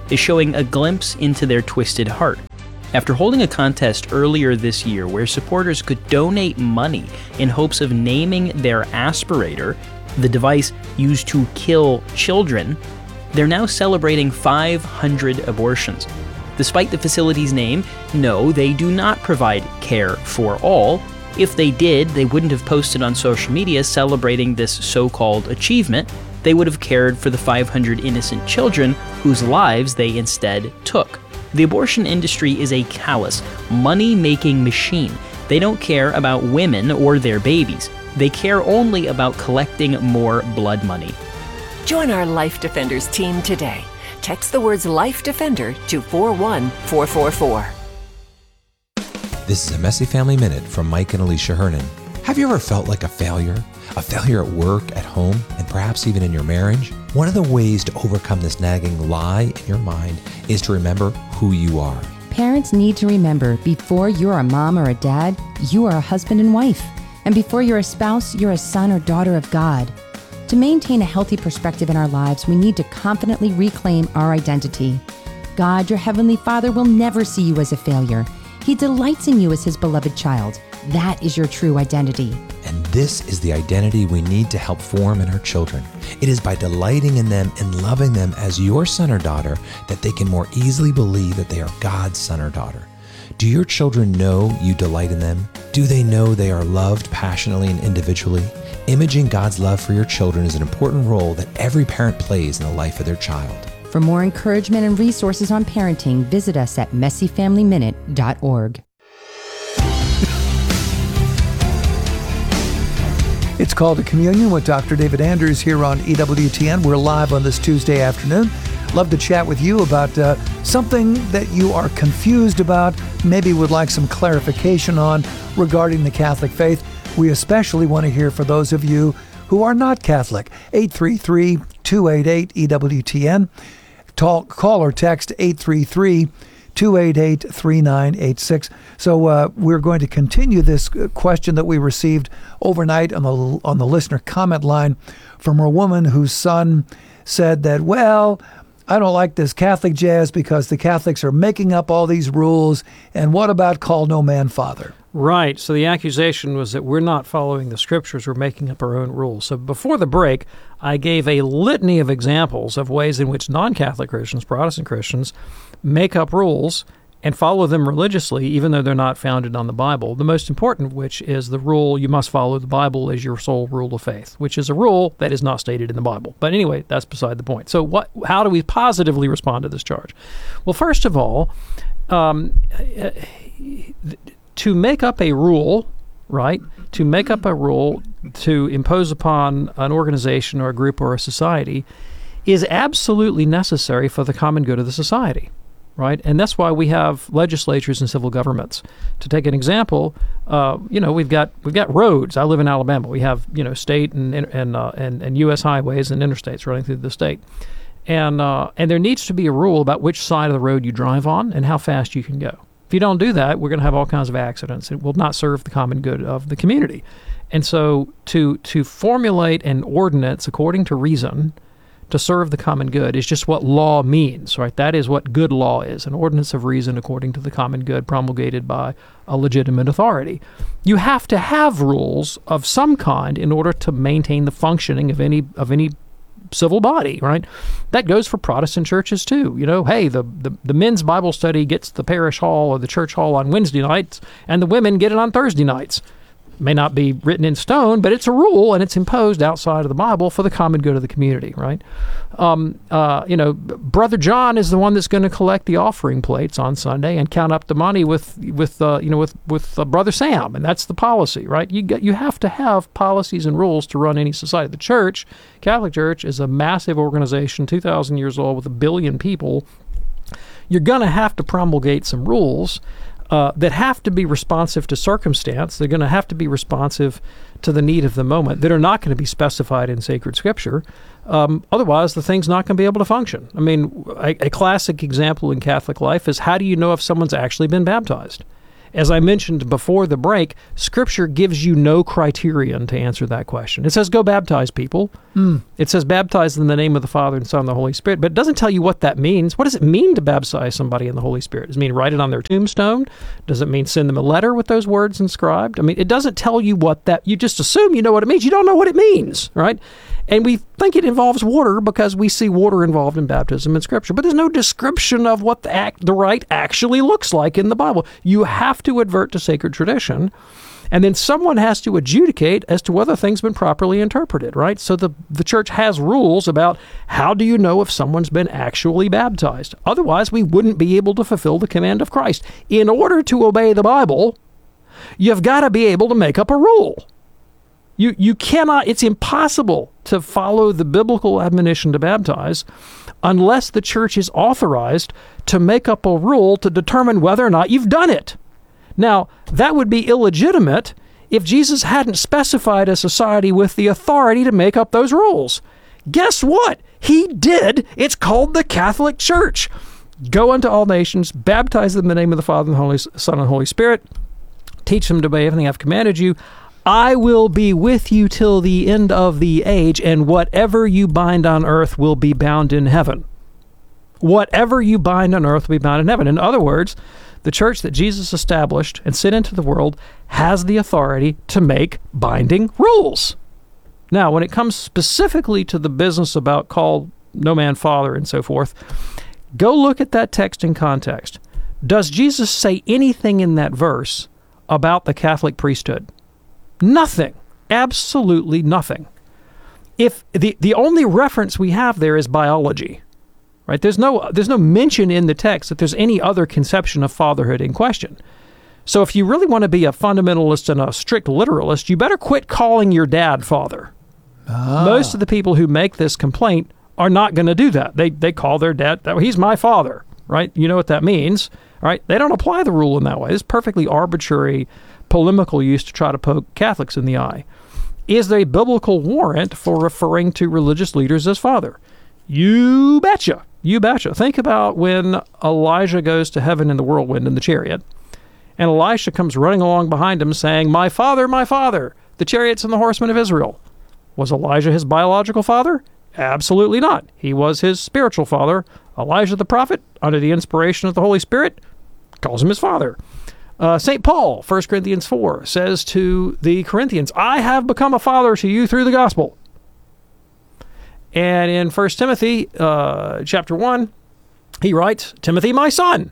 is showing a glimpse into their twisted heart. After holding a contest earlier this year where supporters could donate money in hopes of naming their aspirator, the device used to kill children, they're now celebrating five hundred abortions. Despite the facility's name, no, they do not provide care for all. If they did, they wouldn't have posted on social media celebrating this so-called achievement. They would have cared for the five hundred innocent children whose lives they instead took. The abortion industry is a callous, money-making machine. They don't care about women or their babies. They care only about collecting more blood money. Join our Life Defenders team today. Text the words Life Defender to four one four four four. This is a Messy Family Minute from Mike and Alicia Hernan. Have you ever felt like a failure? A failure at work, at home, and perhaps even in your marriage? One of the ways to overcome this nagging lie in your mind is to remember who you are. Parents need to remember, before you're a mom or a dad, you are a husband and wife. And before you're a spouse, you're a son or daughter of God. To maintain a healthy perspective in our lives, we need to confidently reclaim our identity. God, your Heavenly Father, will never see you as a failure. He delights in you as His beloved child. That is your true identity. And this is the identity we need to help form in our children. It is by delighting in them and loving them as your son or daughter that they can more easily believe that they are God's son or daughter. Do your children know you delight in them? Do they know they are loved passionately and individually? Imaging God's love for your children is an important role that every parent plays in the life of their child. For more encouragement and resources on parenting, visit us at messy family minute dot org. It's Called to Communion with Doctor David Anders here on E W T N. We're live on this Tuesday afternoon. Love to chat with you about uh, something that you are confused about, maybe would like some clarification on regarding the Catholic faith. We especially want to hear for those of you who are not Catholic. eight three three, two eight eight, E W T N. Talk, call or text eight three three, two eight eight, three nine eight six. So uh, we're going to continue this question that we received overnight on the on the listener comment line from a woman whose son said that, well, I don't like this Catholic jazz because the Catholics are making up all these rules, and what about call no man father? Right. So the accusation was that we're not following the scriptures, we're making up our own rules. So before the break, I gave a litany of examples of ways in which non-Catholic Christians, Protestant Christians, make up rules and follow them religiously, even though they're not founded on the Bible. The most important of which is the rule you must follow the Bible as your sole rule of faith, which is a rule that is not stated in the Bible. But anyway, that's beside the point. So what? How do we positively respond to this charge? Well, first of all, um, to make up a rule, right, to make up a rule to impose upon an organization or a group or a society is absolutely necessary for the common good of the society. Right, and that's why we have legislatures and civil governments. To take an example, uh, you know, we've got we've got roads. I live in Alabama. We have you know state and and uh, and, and U S highways and interstates running through the state, and uh, and there needs to be a rule about which side of the road you drive on and how fast you can go. If you don't do that, we're going to have all kinds of accidents. It will not serve the common good of the community. And so, to to formulate an ordinance according to reason to serve the common good is just what law means, right? That is what good law is, an ordinance of reason according to the common good promulgated by a legitimate authority. You have to have rules of some kind in order to maintain the functioning of any of any civil body, right? That goes for Protestant churches too. You know, hey, the, the, the men's Bible study gets the parish hall or the church hall on Wednesday nights, and the women get it on Thursday nights. May not be written in stone, but it's a rule, and it's imposed outside of the Bible for the common good of the community, right? Um, uh, you know, Brother John is the one that's going to collect the offering plates on Sunday and count up the money with, with uh, you know, with with uh, Brother Sam, and that's the policy, right? You get, you have to have policies and rules to run any society. The Church, Catholic Church, is a massive organization, two thousand years old, with a billion people. You're going to have to promulgate some rules Uh, that have to be responsive to circumstance. They're going to have to be responsive to the need of the moment, that are not going to be specified in sacred scripture. Um, otherwise, the thing's not going to be able to function. I mean, a, a classic example in Catholic life is, how do you know if someone's actually been baptized? As I mentioned before the break, Scripture gives you no criterion to answer that question. It says, go baptize people. Mm. It says, baptize in the name of the Father and Son and the Holy Spirit. But it doesn't tell you what that means. What does it mean to baptize somebody in the Holy Spirit? Does it mean write it on their tombstone? Does it mean send them a letter with those words inscribed? I mean, it doesn't tell you what that, you just assume you know what it means. You don't know what it means, right? And we think it involves water because we see water involved in baptism in Scripture. But there's no description of what the, act, the rite actually looks like in the Bible. You have to advert to sacred tradition, and then someone has to adjudicate as to whether things have been properly interpreted, right? So the, the church has rules about how do you know if someone's been actually baptized. Otherwise, we wouldn't be able to fulfill the command of Christ. In order to obey the Bible, you've got to be able to make up a rule. You you cannot, it's impossible to follow the biblical admonition to baptize unless the church is authorized to make up a rule to determine whether or not you've done it. Now, that would be illegitimate if Jesus hadn't specified a society with the authority to make up those rules. Guess what? He did. It's called the Catholic Church. Go unto all nations, baptize them in the name of the Father and the Holy Son and Holy Spirit, teach them to obey everything I've commanded you. I will be with you till the end of the age, and whatever you bind on earth will be bound in heaven. Whatever you bind on earth will be bound in heaven. In other words, the church that Jesus established and sent into the world has the authority to make binding rules. Now, when it comes specifically to the business about call no man father and so forth, go look at that text in context. Does Jesus say anything in that verse about the Catholic priesthood? Nothing. Absolutely nothing. If the, the only reference we have there is biology, right? There's no there's no mention in the text that there's any other conception of fatherhood in question. So if you really want to be a fundamentalist and a strict literalist, you better quit calling your dad father. Ah. Most of the people who make this complaint are not going to do that. They they call their dad, he's my father, right? You know what that means, right? They don't apply the rule in that way. It's perfectly arbitrary polemical use to try to poke Catholics in the eye. Is there a biblical warrant for referring to religious leaders as father? You betcha. You betcha. Think about when Elijah goes to heaven in the whirlwind in the chariot, and Elisha comes running along behind him saying, my father, my father, the chariots and the horsemen of Israel. Was Elijah his biological father? Absolutely not. He was his spiritual father. Elijah the prophet, under the inspiration of the Holy Spirit, calls him his father. Uh, Saint Paul, First Corinthians four, says to the Corinthians, I have become a father to you through the gospel. And in First Timothy uh, chapter one, he writes, Timothy, my son.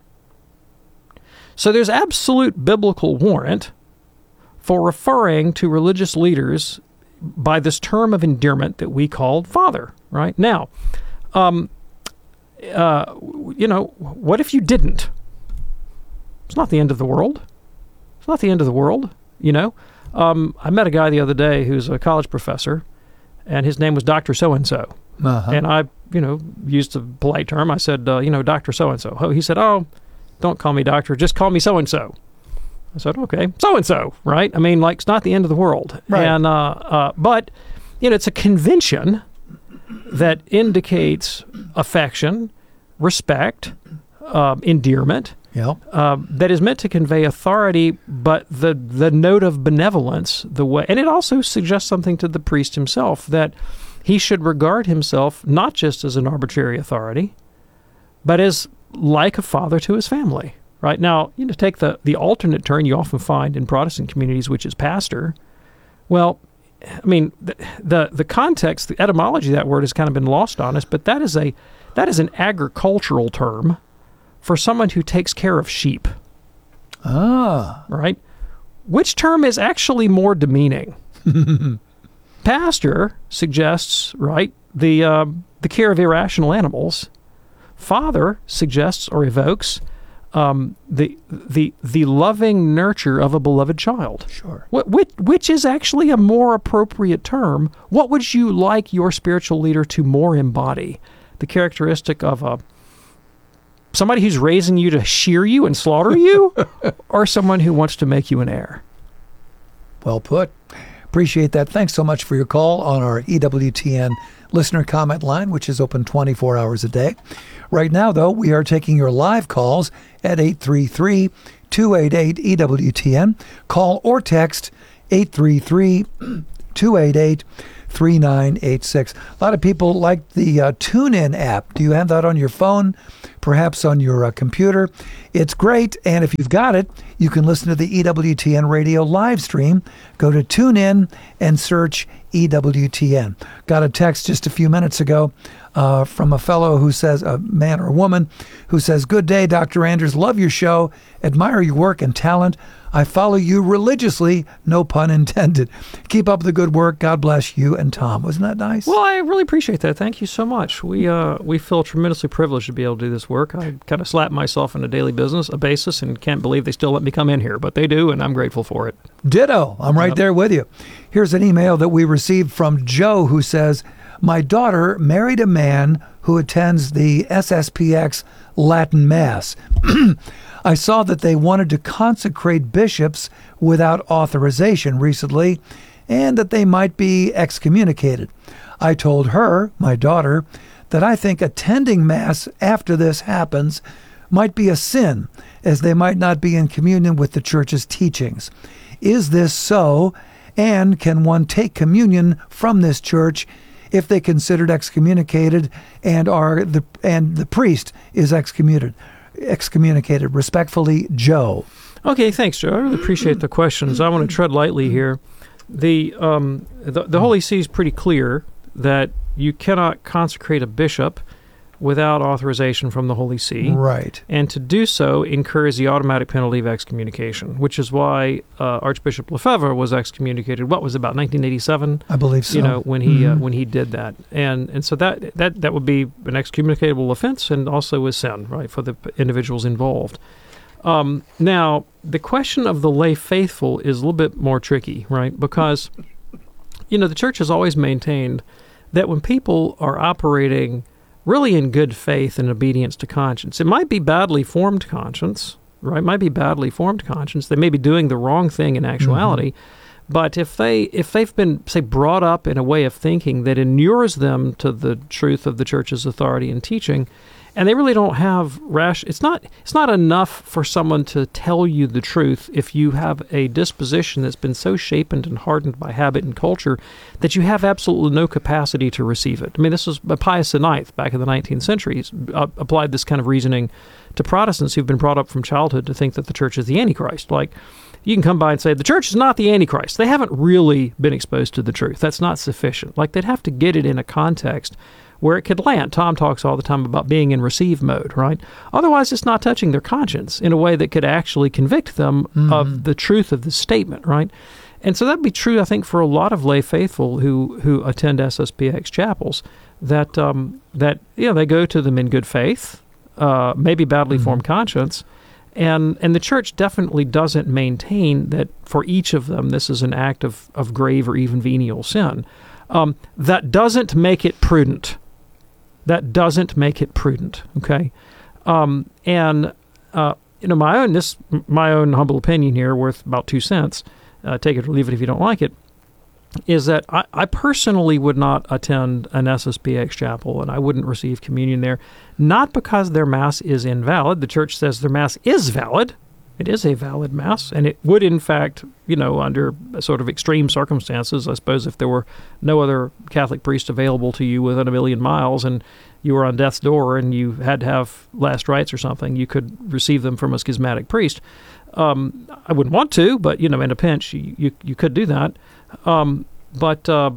So there's absolute biblical warrant for referring to religious leaders by this term of endearment that we called father, right? Now, um, uh, you know, what if you didn't? It's not the end of the world. It's not the end of the world, you know. Um, I met a guy the other day who's a college professor, and his name was Doctor So-and-so. Uh-huh. And I, you know, used a polite term. I said, uh, you know, Doctor So-and-so. Oh, he said, oh, don't call me doctor. Just call me so-and-so. I said, okay, so-and-so, right? I mean, like, it's not the end of the world. Right. And, uh, uh, but, you know, it's a convention that indicates affection, respect, uh, endearment, Yep. Uh, that is meant to convey authority, but the the note of benevolence, the way, and it also suggests something to the priest himself, that he should regard himself not just as an arbitrary authority, but as like a father to his family. Right now, you know, take the the alternate turn you often find in Protestant communities, which is pastor. Well, I mean, the the, the context, the etymology of that word has kind of been lost on us, but that is a that is an agricultural term for someone who takes care of sheep. Ah. Right? Which term is actually more demeaning? Pastor suggests, right, the uh, the care of irrational animals. Father suggests or evokes um, the the the loving nurture of a beloved child. Sure. What, which, which is actually a more appropriate term? What would you like your spiritual leader to more embody? The characteristic of a somebody who's raising you to shear you and slaughter you, or someone who wants to make you an heir? Well put. Appreciate that. Thanks so much for your call on our E W T N listener comment line, which is open twenty-four hours a day. Right now, though, we are taking your live calls at eight three three, two eight eight, E W T N. Call or text eight three three, two eight eight, three nine eight six. A lot of people like the uh, TuneIn app. Do you have that on your phone? Perhaps on your uh, computer? It's great, and if you've got it, you can listen to the E W T N radio live stream. Go to TuneIn and search E W T N. Got a text just a few minutes ago uh, from a fellow who says, a man or a woman, who says, "Good day, Doctor Anders. Love your show. Admire your work and talent. I follow you religiously, no pun intended. Keep up the good work. God bless you and Tom." Wasn't that nice? Well, I really appreciate that. Thank you so much. We uh, we feel tremendously privileged to be able to do this work. I kind of slap myself on a daily business a basis and can't believe they still let me come in here, but they do, and I'm grateful for it. Ditto. I'm right Yep. there with you. Here's an email that we received from Joe, who says, "My daughter married a man who attends the S S P X Latin Mass. I saw that they wanted to consecrate bishops without authorization recently, and that they might be excommunicated. I told her, my daughter, that I think attending Mass after this happens might be a sin, as they might not be in communion with the Church's teachings. Is this so? And can one take communion from this church if they considered excommunicated and are the and the priest is excommunicated? Excommunicated. Respectfully, Joe." Okay, thanks, Joe. I really appreciate the questions. I want to tread lightly here. The um, the, the Holy See is pretty clear that you cannot consecrate a bishop without authorization from the Holy See. Right. And to do so incurs the automatic penalty of excommunication, which is why uh, Archbishop Lefebvre was excommunicated. What was it, about nineteen eighty-seven? I believe so. You know, when he Mm-hmm. uh, when he did that, and and so that that that would be an excommunicable offense, and also a sin, right, for the individuals involved. Um, now, the question of the lay faithful is a little bit more tricky, right? Because, you know, the Church has always maintained that when people are operating really in good faith and obedience to conscience, it might be badly formed conscience, right? It might be badly formed conscience. They may be doing the wrong thing in actuality, mm-hmm. but if they if they've been, say, brought up in a way of thinking that inures them to the truth of the Church's authority and teaching, and they really don't have rash. It's not. It's not enough for someone to tell you the truth if you have a disposition that's been so shapened and hardened by habit and culture that you have absolutely no capacity to receive it. I mean, this was Pius the Ninth back in the nineteenth century uh, applied this kind of reasoning to Protestants who've been brought up from childhood to think that the Church is the Antichrist. Like, you can come by and say the Church is not the Antichrist. They haven't really been exposed to the truth. That's not sufficient. Like, they'd have to get it in a context where it could land. Tom talks all the time about being in receive mode, right? Otherwise, it's not touching their conscience in a way that could actually convict them mm-hmm. of the truth of the statement, right? And so that'd be true, I think, for a lot of lay faithful who who attend S S P X chapels, that um, that you know they go to them in good faith, uh, maybe badly mm-hmm. formed conscience, and and the Church definitely doesn't maintain that for each of them this is an act of of grave or even venial sin. Um, that doesn't make it prudent. That doesn't make it prudent, okay? Um, and, uh, you know, my own this my own humble opinion here, worth about two cents, uh, take it or leave it if you don't like it, is that I, I personally would not attend an S S P X chapel, and I wouldn't receive communion there, not because their Mass is invalid. The Church says their Mass is valid. It is a valid Mass, and it would, in fact, you know, under sort of extreme circumstances, I suppose if there were no other Catholic priest available to you within a million miles and you were on death's door and you had to have last rites or something, you could receive them from a schismatic priest. Um, I wouldn't want to, but, you know, in a pinch, you you, you could do that. Um, but uh,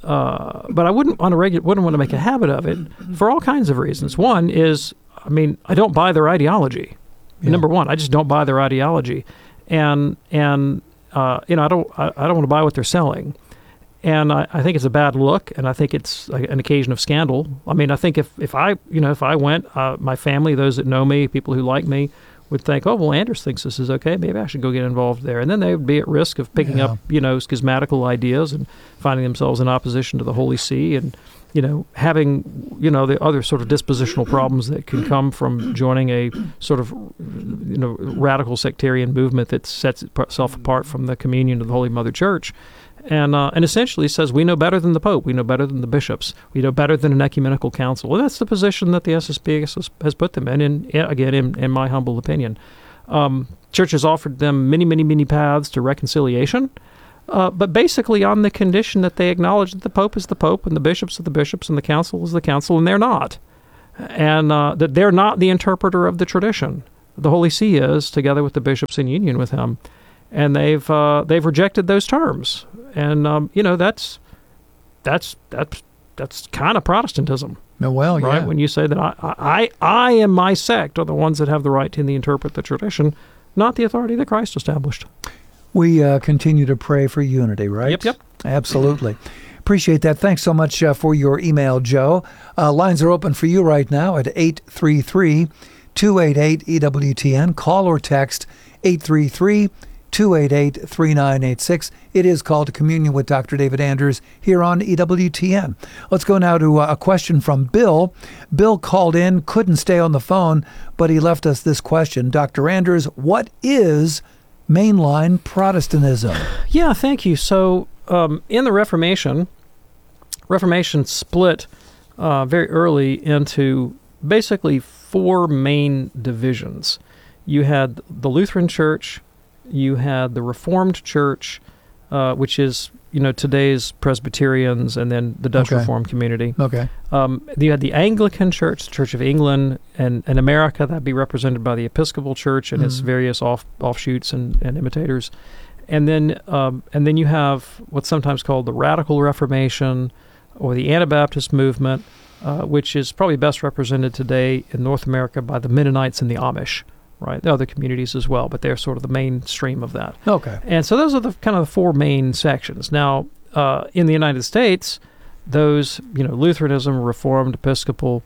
uh, but I wouldn't on a regular wouldn't want to make a habit of it for all kinds of reasons. One is, I mean, I don't buy their ideology. Yeah. Number one, I just don't buy their ideology, and and uh, you know I don't I, I don't want to buy what they're selling, and I, I think it's a bad look, and I think it's an occasion of scandal. I mean, I think if, if I you know if I went, uh, my family, those that know me, people who like me, would think, oh well, Anders thinks this is okay, maybe I should go get involved there, and then they would be at risk of picking yeah. up you know schismatical ideas and finding themselves in opposition to the Holy See and. You know, having, you know, the other sort of dispositional problems that can come from joining a sort of, you know, radical sectarian movement that sets itself apart from the communion of the Holy Mother Church. And uh, and essentially says, we know better than the Pope, we know better than the bishops, we know better than an ecumenical council. And that's the position that the S S P X has, has put them in, in again, in, in my humble opinion. Um, church has offered them many, many, many paths to reconciliation, uh, but basically on the condition that they acknowledge that the Pope is the Pope and the bishops are the bishops and the council is the council, and they're not. And uh, that they're not the interpreter of the tradition. The Holy See is, together with the bishops in union with him. And they've uh, they've rejected those terms. And, um, you know, that's that's that's that's kind of Protestantism. Oh, well, right? yeah. When you say that I, I, I and my sect are the ones that have the right to interpret the tradition, not the authority that Christ established. We uh, continue to pray for unity, right? Yep, yep. Absolutely. Appreciate that. Thanks so much uh, for your email, Joe. Uh, lines are open for you right now at eight three three, two eight eight, E W T N. Call or text eight three three, two eight eight, three nine eight six. It is Call to Communion with Doctor David Anders here on E W T N. Let's go now to uh, a question from Bill. Bill called in, couldn't stay on the phone, but he left us this question. Doctor Anders, what is mainline Protestantism? Yeah, thank you. So um, in the Reformation, Reformation split uh, very early into basically four main divisions. You had the Lutheran Church, you had the Reformed Church, uh, which is, you know, today's Presbyterians, and then the Dutch Okay. Reformed community. Okay. Um, you had the Anglican Church, the Church of England, and, and America, that'd be represented by the Episcopal Church and its Mhm. various off, offshoots and, and imitators. And then um, and then you have what's sometimes called the Radical Reformation or the Anabaptist movement, uh, which is probably best represented today in North America by the Mennonites and the Amish. Right, there are other communities as well, but they're sort of the mainstream of that. Okay. And so those are the kind of the four main sections. Now, uh, in the United States, those, you know, Lutheranism, Reformed, Episcopal,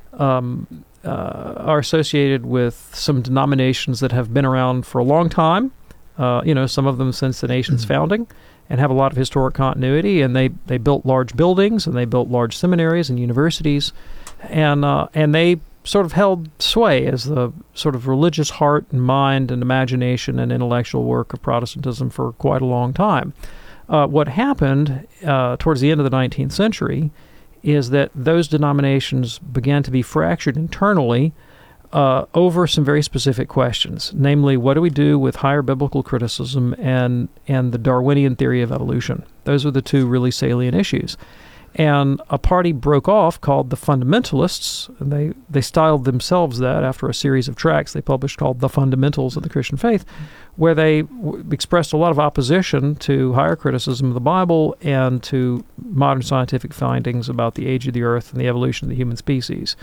um, uh, are associated with some denominations that have been around for a long time. Uh, you know, some of them since the nation's Mm-hmm. founding, and have a lot of historic continuity. And they they built large buildings, and they built large seminaries and universities, and uh, and they sort of held sway as the sort of religious heart and mind and imagination and intellectual work of Protestantism for quite a long time. Uh, what happened uh, towards the end of the nineteenth century is that those denominations began to be fractured internally uh, over some very specific questions, namely, what do we do with higher biblical criticism and, and the Darwinian theory of evolution? Those are the two really salient issues. And a party broke off called the Fundamentalists, and they, they styled themselves that after a series of tracts they published called The Fundamentals of the Christian Faith, where they w- expressed a lot of opposition to higher criticism of the Bible and to modern scientific findings about the age of the earth and the evolution of the human species.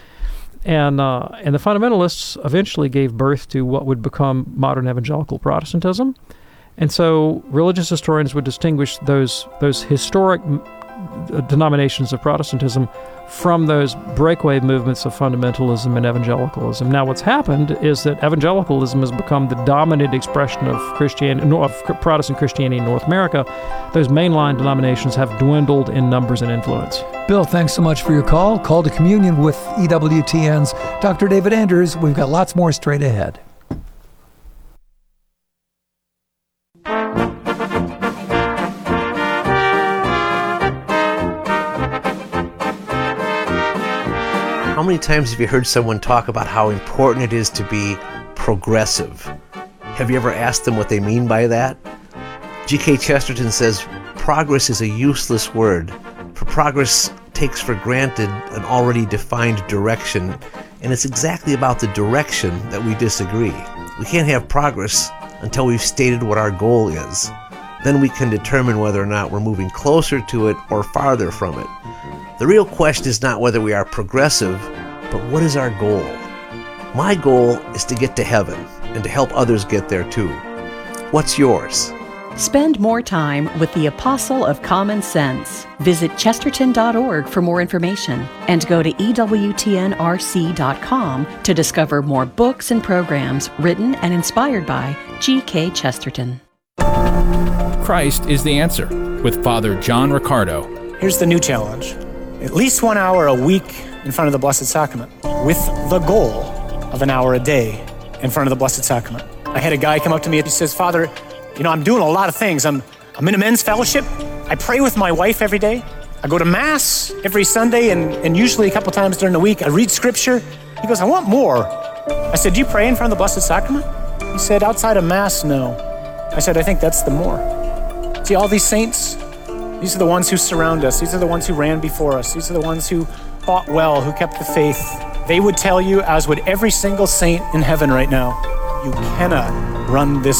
And uh, and the Fundamentalists eventually gave birth to what would become modern evangelical Protestantism. And so religious historians would distinguish those those historic denominations of Protestantism from those breakaway movements of fundamentalism and evangelicalism. Now, what's happened is that evangelicalism has become the dominant expression of Christianity, of Protestant Christianity in North America. Those mainline denominations have dwindled in numbers and influence. Bill, thanks so much for your call. Call to Communion with E W T N's Doctor David Anders. We've got lots more straight ahead. How many times have you heard someone talk about how important it is to be progressive? Have you ever asked them what they mean by that? G K Chesterton says, progress is a useless word, for progress takes for granted an already defined direction, and it's exactly about the direction that we disagree. We can't have progress until we've stated what our goal is. Then we can determine whether or not we're moving closer to it or farther from it. The real question is not whether we are progressive, but what is our goal? My goal is to get to heaven and to help others get there too. What's yours? Spend more time with the Apostle of Common Sense. Visit chesterton dot org for more information and go to E W T N R C dot com to discover more books and programs written and inspired by G K Chesterton. Christ is the answer with Father John Riccardo. Here's the new challenge. At least one hour a week in front of the Blessed Sacrament, with the goal of an hour a day in front of the Blessed Sacrament. I had a guy come up to me and he says, Father, you know, I'm doing a lot of things. I'm, I'm in a men's fellowship. I pray with my wife every day. I go to Mass every Sunday and, and usually a couple times during the week. I read Scripture. He goes, I want more. I said, do you pray in front of the Blessed Sacrament? He said, outside of Mass, no. I said, I think that's the more. See, all these saints, these are the ones who surround us. These are the ones who ran before us. These are the ones who fought well, who kept the faith. They would tell you, as would every single saint in heaven right now, you cannot run this